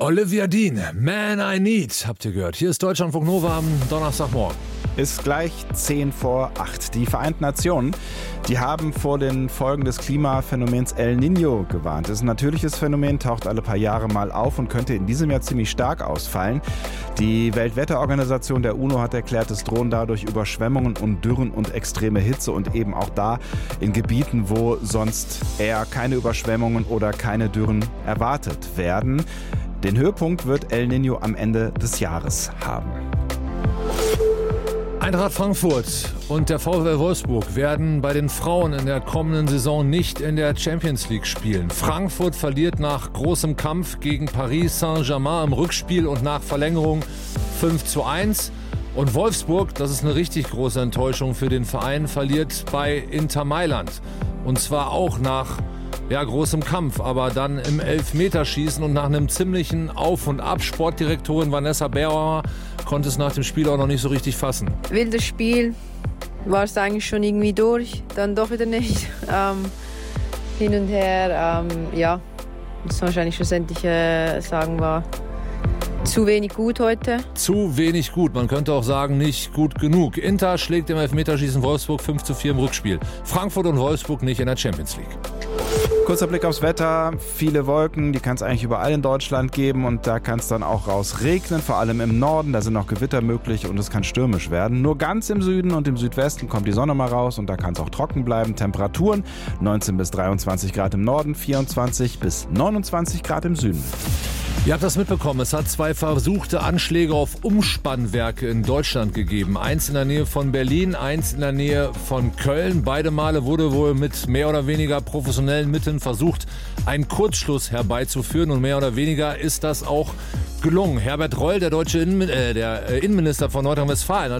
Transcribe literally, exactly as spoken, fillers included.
Olivia Dean, Man I Need, habt ihr gehört. Hier ist Deutschlandfunk Nova am Donnerstagmorgen. Ist gleich zehn vor acht. Die Vereinten Nationen, die haben vor den Folgen des Klimaphänomens El Niño gewarnt. Das ist ein natürliches Phänomen, taucht alle paar Jahre mal auf und könnte in diesem Jahr ziemlich stark ausfallen. Die Weltwetterorganisation der UNO hat erklärt, es drohen dadurch Überschwemmungen und Dürren und extreme Hitze und eben auch da in Gebieten, wo sonst eher keine Überschwemmungen oder keine Dürren erwartet werden. Den Höhepunkt wird El Niño am Ende des Jahres haben. Eintracht Frankfurt und der VfL Wolfsburg werden bei den Frauen in der kommenden Saison nicht in der Champions League spielen. Frankfurt verliert nach großem Kampf gegen Paris Saint-Germain im Rückspiel und nach Verlängerung fünf zu eins. Und Wolfsburg, das ist eine richtig große Enttäuschung für den Verein, verliert bei Inter Mailand. Und zwar auch nach ja, großem Kampf, aber dann im Elfmeterschießen und nach einem ziemlichen Auf und Ab. Sportdirektorin Vanessa Bauer konnte es nach dem Spiel auch noch nicht so richtig fassen. Wildes Spiel, war es eigentlich schon irgendwie durch, dann doch wieder nicht. Ähm, hin und her, ähm, ja, muss man wahrscheinlich schlussendlich äh, sagen, war zu wenig gut heute. Zu wenig gut, man könnte auch sagen, nicht gut genug. Inter schlägt im Elfmeterschießen Wolfsburg fünf zu vier im Rückspiel. Frankfurt und Wolfsburg nicht in der Champions League. Kurzer Blick aufs Wetter, viele Wolken, die kann es eigentlich überall in Deutschland geben und da kann es dann auch raus regnen, vor allem im Norden, da sind noch Gewitter möglich und es kann stürmisch werden. Nur ganz im Süden und im Südwesten kommt die Sonne mal raus und da kann es auch trocken bleiben. Temperaturen neunzehn bis dreiundzwanzig Grad im Norden, vierundzwanzig bis neunundzwanzig Grad im Süden. Ihr habt das mitbekommen, es hat zwei versuchte Anschläge auf Umspannwerke in Deutschland gegeben. Eins in der Nähe von Berlin, eins in der Nähe von Köln. Beide Male wurde wohl mit mehr oder weniger professionellen Mitteln versucht, einen Kurzschluss herbeizuführen. Und mehr oder weniger ist das auch gelungen. Herbert Reul, der deutsche Innen- äh, der Innenminister von Nordrhein-Westfalen,